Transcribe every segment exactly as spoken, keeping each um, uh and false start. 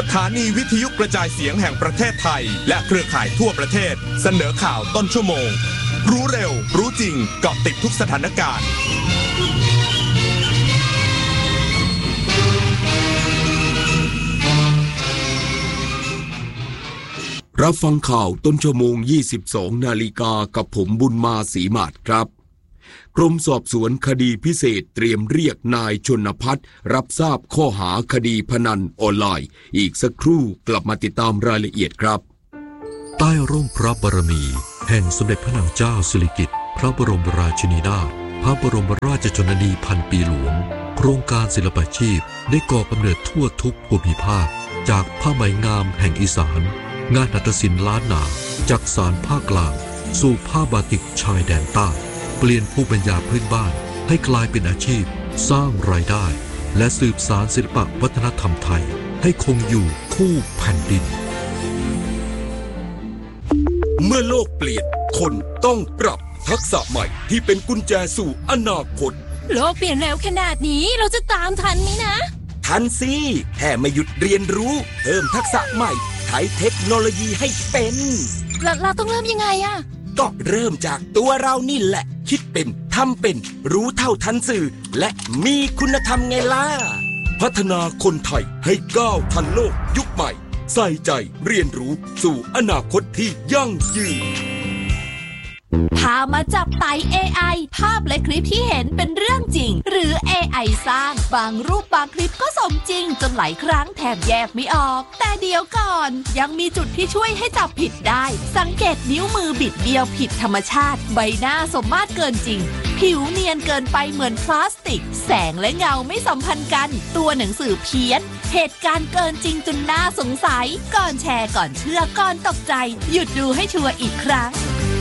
ถานีวิทยุกระจายเสียงแห่งประเทศไทยและเครือข่ายทั่วประเทศเสนอข่าวต้นชั่วโมงรู้เร็วรู้จริงเกาะติดทุกสถานการณ์รับฟังข่าวต้นชั่วโมงยี่สิบสองนาฬิกากับผมบุญมาศรีมาศครับกรมสอบสวนคดีพิเศษเตรียมเรียกนายชนภัทรรับทราบข้อหาคดีพนันออนไลน์อีกสักครู่กลับมาติดตามรายละเอียดครับใต้ร่มพระบารมีแห่งสมเด็จพระนางเจ้าสิริกิติ์พระบรมราชินีนาถพระบรมราชชนนีพันปีหลวงโครงการศิลปาชีพได้ก่อกำเนิดทั่วทุกภูมิภาคจากผ้าไหมงามแห่งอีสานงานหัตถศิลป์ล้านนาจากสารภาคกลางสู่ผ้าบาติกชายแดนใต้เปลี่ยนภูมิปัญญาพื้นบ้านให้กลายเป็นอาชีพสร้างรายได้และสืบสานศิลปวัฒนธรรมไทยให้คงอยู่คู่แผ่นดินเมื่อโลกเปลี่ยนคนต้องปรับทักษะใหม่ที่เป็นกุญแจสู่อนาคตโลกเปลี่ยนเร็วขนาดนี้เราจะตามทันไหมนะทันสิแค่ไม่หยุดเรียนรู้เพิ่มทักษะใหม่ใช้เทคโนโลยีให้เป็นเราเราต้องเริ่มยังไงอะก็เริ่มจากตัวเรานี่แหละคิดเป็นทำเป็นรู้เท่าทันสื่อและมีคุณธรรมไงล่ะพัฒนาคนไทยให้ก้าวทันโลกยุคใหม่ใส่ใจเรียนรู้สู่อนาคตที่ยั่งยืนพามาจับไต่ เอ ไอ ภาพและคลิปที่เห็นเป็นเรื่องจริงหรือ เอ ไอ สร้างบางรูปบางคลิปก็สมจริงจนหลายครั้งแทบแยกไม่ออกแต่เดี๋ยวก่อนยังมีจุดที่ช่วยให้จับผิดได้สังเกตนิ้วมือบิดเบี้ยวผิดธรรมชาติใบหน้าสมมาตรเกินจริงผิวเนียนเกินไปเหมือนพลาสติกแสงและเงาไม่สัมพันธ์กันตัวหนังสือเพี้ยนเหตุการณ์เกินจริงจนน่าสงสัยก่อนแชร์ก่อนเชื่อก่อนตกใจหยุดดูให้ชัวร์อีกครั้ง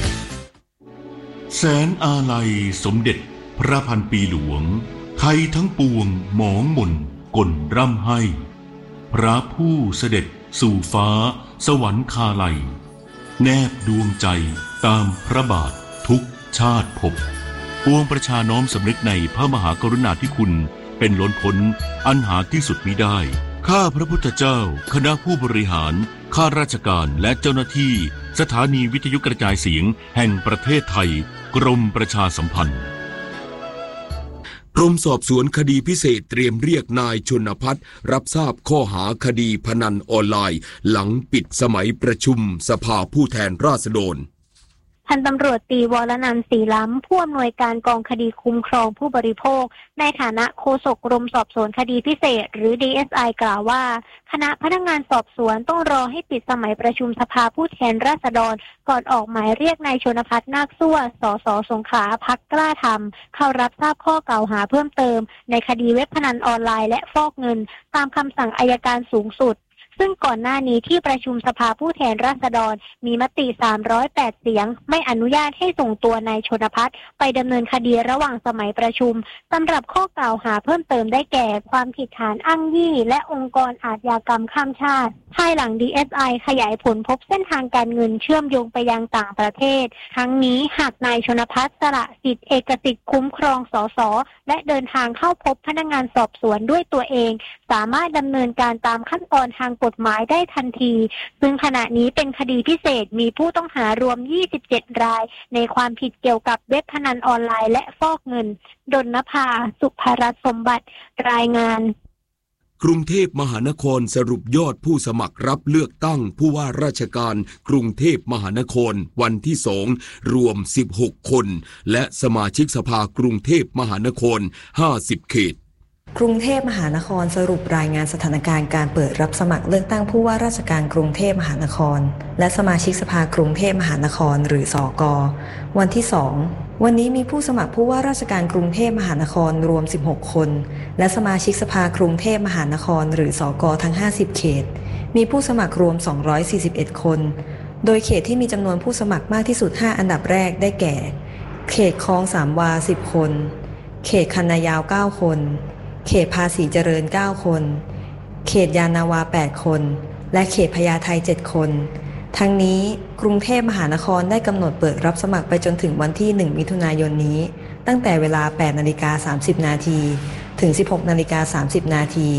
แสนอาลัยสมเด็จพระพันปีหลวงไทยทั้งปวงหมองหม่นก่นร่ำให้พระผู้เสด็จสู่ฟ้าสวรรคาลัยแนบดวงใจตามพระบาททุกชาติภพปวงประชาน้อมสำนึกในพระมหากรุณาธิคุณเป็นล้นพ้นอันหาที่สุดมิได้ข้าพระพุทธเจ้าคณะผู้บริหารข้าราชการและเจ้าหน้าที่สถานีวิทยุกระจายเสียงแห่งประเทศไทยกรมประชาสัมพันธ์กรมสอบสวนคดีพิเศษเตรียมเรียกนายชนภัทรรับทราบข้อหาคดีพนันออนไลน์หลังปิดสมัยประชุมสภาผู้แทนราษฎรพันตำรวจตรีวรนันท์ศรีล้ำผู้อำนวยการกองคดีคุ้มครองผู้บริโภคในฐานะโฆษกกรมสอบสวนคดีพิเศษหรือ ดี เอส ไอ กล่าวว่าคณะพนักงานสอบสวนต้องรอให้ปิดสมัยประชุมสภาผู้แทนราษฎรก่อนออกหมายเรียกนายชนภัทรนาคสั่วสสสงขลาพรรคกล้าธรรมเข้ารับทราบข้อกล่าวหาเพิ่มเติมในคดีเว็บพนันออนไลน์และฟอกเงินตามคำสั่งอัยการสูงสุดซึ่งก่อนหน้านี้ที่ประชุมสภาผู้แทนราษฎรมีมติสามร้อยแปดเสียงไม่อนุญาตให้ส่งตัวนายชนภัทรไปดำเนินคดีระหว่างสมัยประชุมสำหรับข้อกล่าวหาเพิ่มเติมได้แก่ความผิดฐานอ้างยี่และองค์กรอาชญากรรมข้ามชาติภายหลัง ดี เอส ไอ ขยายผลพบเส้นทางการเงินเชื่อมโยงไปยังต่างประเทศทั้งนี้หากนายชนภัทรสละสิทธิเอกสิทธิ์คุ้มครองสสและเดินทางเข้าพบพนักงานสอบสวนด้วยตัวเองสามารถดำเนินการตามขั้นตอนทางกฎหมายได้ทันทีซึ่งขณะนี้เป็นคดีพิเศษมีผู้ต้องหารวมยี่สิบเจ็ดรายในความผิดเกี่ยวกับเว็บพนันออนไลน์และฟอกเงินดลนภาสุภรัตน์สมบัติรายงานกรุงเทพมหานครสรุปยอดผู้สมัครรับเลือกตั้งผู้ว่าราชการกรุงเทพมหานครวันที่สองรวมสิบหกคนและสมาชิกสภากรุงเทพมหานครห้าสิบเขตกรุงเทพมหานครสรุปรายงานสถานการณ์การเปิดรับสมัครเลือกตั้งผู้ว่าราชการกรุงเทพมหานครและสมาชิกสภากรุงเทพมหานครหรือสก.วันที่สองวันนี้มีผู้สมัครผู้ว่าราชการกรุงเทพมหานครรวมสิบหกคนและสมาชิกสภากรุงเทพมหานครหรือสก.ทั้งห้าสิบเขตมีผู้สมัครรวมสองร้อยสี่สิบเอ็ดคนโดยเขตที่มีจำนวนผู้สมัครมากที่สุดห้าอันดับแรกได้แก่เขตคลองสามวาสิบคนเขตคันนายาวเก้าคนเขตภาษีเจริญเก้าคนเขตยานนาวาแปดคนและเขตพญาไทเจ็ดคนทั้งนี้กรุงเทพมหานครได้กำหนดเปิดรับสมัครไปจนถึงวันที่หนึ่งมิถุนายนนี้ตั้งแต่เวลา แปดนาฬิกาสามสิบนาทีถึง สิบหกนาฬิกาสามสิบนาที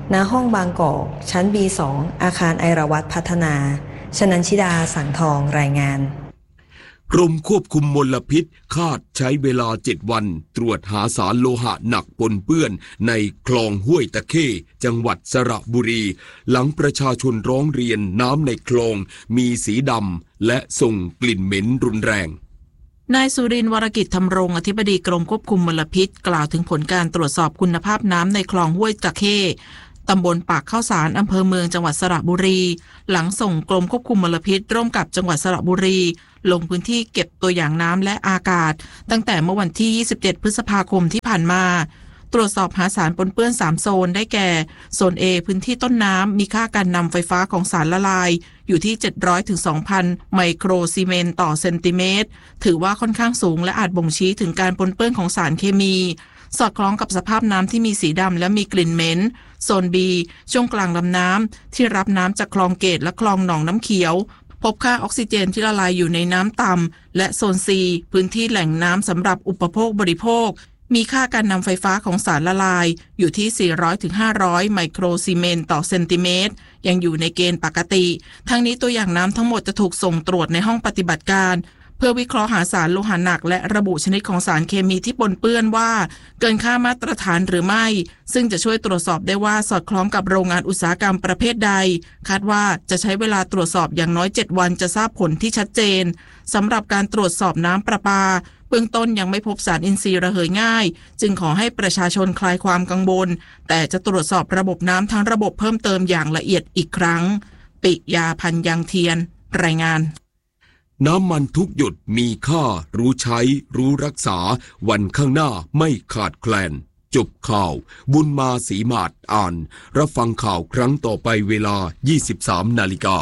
ณห้องบางกอกชั้น บี สอง อาคารไอราวัตพัฒนาชนัญชิดาสังทองรายงานกรมควบคุมมลพิษคาดใช้เวลาเจ็ดวันตรวจหาสารโลหะหนักปนเปื้อนในคลองห้วยตะเข้จังหวัดสระบุรีหลังประชาชนร้องเรียนน้ำในคลองมีสีดำและส่งกลิ่นเหม็นรุนแรงนายสุรินทร์วรกิจธรรมรงค์อธิบดีกรมควบคุมมลพิษกล่าวถึงผลการตรวจสอบคุณภาพน้ำในคลองห้วยตะเข้ตำบลปากข้าวสารอำเภอเมืองจังหวัดสระบุรีหลังส่งกรมควบคุมมลพิษร่วมกับจังหวัดสระบุรีลงพื้นที่เก็บตัวอย่างน้ำและอากาศตั้งแต่เมื่อวันที่ยี่สิบเจ็ดพฤษภาคมที่ผ่านมาตรวจสอบหาสารปนเปื้อนสามโซนได้แก่โซน A พื้นที่ต้นน้ำมีค่าการนำไฟฟ้าของสารละลายอยู่ที่ เจ็ดร้อยถึงสองพัน ไมโครซีเมนต์ต่อเซนติเมตรถือว่าค่อนข้างสูงและอาจบ่งชี้ถึงการปนเปื้อนของสารเคมีสอดคล้องกับสภาพน้ำที่มีสีดำและมีกลิ่นเหม็นโซน B ช่วงกลางลำน้ำที่รับน้ำจากคลองเกตและคลองหนองน้ำเขียวพบค่าออกซิเจนที่ละลายอยู่ในน้ำต่ำและโซน C พื้นที่แหล่งน้ำสำหรับอุปโภคบริโภคมีค่าการนำไฟฟ้าของสารละลายอยู่ที่ สี่ร้อยถึงห้าร้อย ไมโครซีเมนต์ต่อเซนติเมตรยังอยู่ในเกณฑ์ปกติทั้งนี้ตัวอย่างน้ำทั้งหมดจะถูกส่งตรวจในห้องปฏิบัติการเพื่อวิเคราะห์หาสารโลหะหนักและระบุชนิดของสารเคมีที่ปนเปื้อนว่าเกินค่ามาตรฐานหรือไม่ซึ่งจะช่วยตรวจสอบได้ว่าสอดคล้องกับโรงงานอุตสาหกรรมประเภทใดคาดว่าจะใช้เวลาตรวจสอบอย่างน้อยเจ็ดวันจะทราบผลที่ชัดเจนสำหรับการตรวจสอบน้ำประปาเบื้องต้นยังไม่พบสารอินทรีย์ระเหยง่ายจึงขอให้ประชาชนคลายความกังวลแต่จะตรวจสอบระบบน้ำทั้งระบบเพิ่มเติมอย่างละเอียดอีกครั้งปิยาพันธ์ยังเทียนรายงานน้ำมันทุกหยดมีค่ารู้ใช้รู้รักษาวันข้างหน้าไม่ขาดแคลนจบข่าวบุญมาศรีมาศอ่านรับฟังข่าวครั้งต่อไปเวลา ยี่สิบสาม นาฬิกา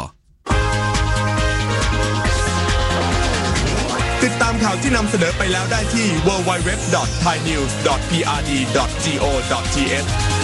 ติดตามข่าวที่นำเสนอไปแล้วได้ที่ ดับเบิลยู ดับเบิลยู ดับเบิลยู ดอท ไทยนิวส์ ดอท พี อาร์ ดี ดอท จี โอ ดอท ที เอช